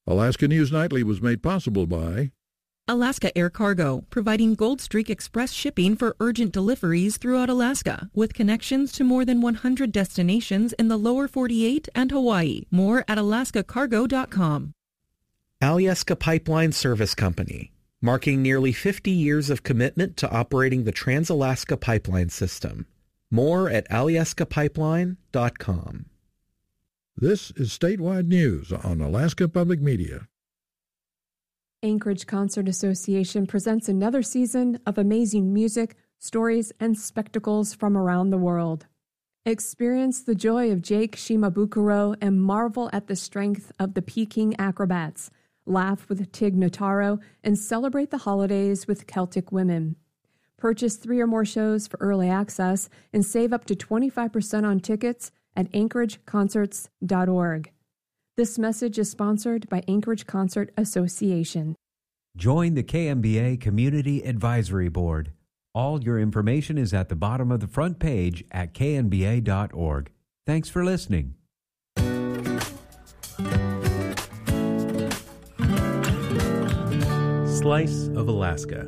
Alaska News Nightly was made possible by Alaska Air Cargo, providing Gold Streak Express shipping for urgent deliveries throughout Alaska, with connections to more than 100 destinations in the lower 48 and Hawaii. More at alaskacargo.com. Alyeska Pipeline Service Company, marking nearly 50 years of commitment to operating the Trans-Alaska Pipeline System. More at alyeskapipeline.com. This is statewide news on Alaska Public Media. Anchorage Concert Association presents another season of amazing music, stories, and spectacles from around the world. Experience the joy of Jake Shimabukuro and marvel at the strength of the Peking Acrobats. Laugh with Tig Notaro and celebrate the holidays with Celtic Women. Purchase 3 or more shows for early access and save up to 25% on tickets at anchorageconcerts.org. This message is sponsored by Anchorage Concert Association. Join the KMBA Community Advisory Board. All your information is at the bottom of the front page at knba.org. Thanks for listening. Slice of Alaska.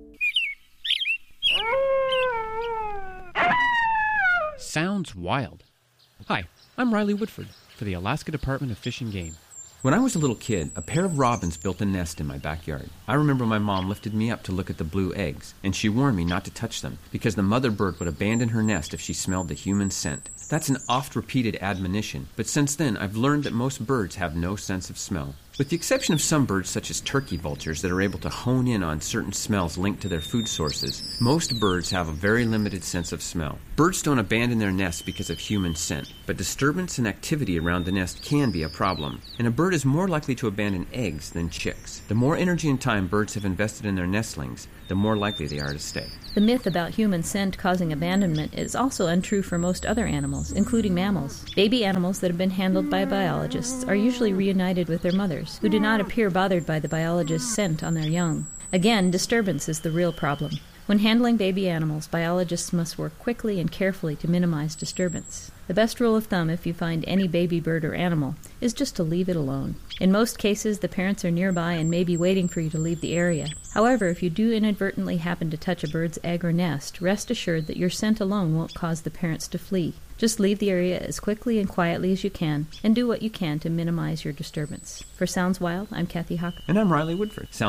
Sounds wild. Hi, I'm Riley Woodford for the Alaska Department of Fish and Game. When I was a little kid, a pair of robins built a nest in my backyard. I remember my mom lifted me up to look at the blue eggs, and she warned me not to touch them because the mother bird would abandon her nest if she smelled the human scent. That's an oft-repeated admonition, but since then I've learned that most birds have no sense of smell. With the exception of some birds such as turkey vultures that are able to hone in on certain smells linked to their food sources, most birds have a very limited sense of smell. Birds don't abandon their nests because of human scent, but disturbance and activity around the nest can be a problem, and a bird is more likely to abandon eggs than chicks. The more energy and time birds have invested in their nestlings, the more likely they are to stay. The myth about human scent causing abandonment is also untrue for most other animals, including mammals. Baby animals that have been handled by biologists are usually reunited with their mothers, who do not appear bothered by the biologist's scent on their young. Again, disturbance is the real problem. When handling baby animals, biologists must work quickly and carefully to minimize disturbance. The best rule of thumb if you find any baby bird or animal is just to leave it alone. In most cases, the parents are nearby and may be waiting for you to leave the area. However, if you do inadvertently happen to touch a bird's egg or nest, rest assured that your scent alone won't cause the parents to flee. Just leave the area as quickly and quietly as you can, and do what you can to minimize your disturbance. For Sounds Wild, I'm Kathy Hawk. And I'm Riley Woodford.